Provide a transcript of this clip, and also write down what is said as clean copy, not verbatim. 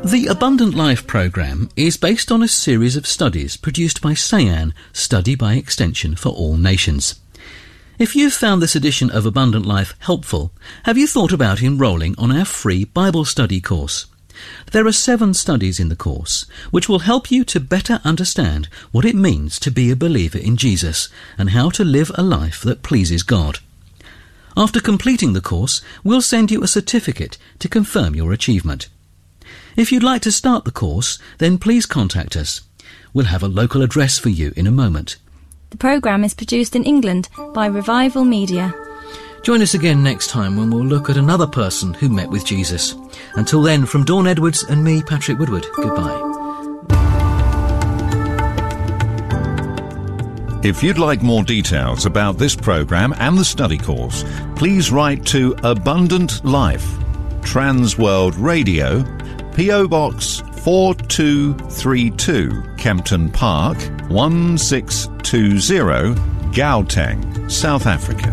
The Abundant Life programme is based on a series of studies produced by SAYAN, Study by Extension for All Nations. If you've found this edition of Abundant Life helpful, have you thought about enrolling on our free Bible study course? There are 7 studies in the course which will help you to better understand what it means to be a believer in Jesus and how to live a life that pleases God. After completing the course, we'll send you a certificate to confirm your achievement. If you'd like to start the course, then please contact us. We'll have a local address for you in a moment. The programme is produced in England by Revival Media. Join us again next time when we'll look at another person who met with Jesus. Until then, from Dawn Edwards and me, Patrick Woodward, goodbye. If you'd like more details about this programme and the study course, please write to Abundant Life, Transworld Radio, P.O. Box 4232, Kempton Park, 1620, Gauteng, South Africa.